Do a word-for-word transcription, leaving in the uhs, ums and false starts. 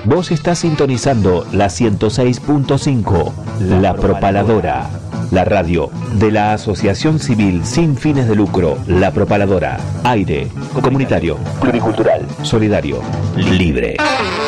Vos estás sintonizando la ciento seis punto cinco, La Propaladora, la radio de la Asociación Civil Sin Fines de Lucro, La Propaladora. Aire, comunitario, pluricultural, solidario, libre.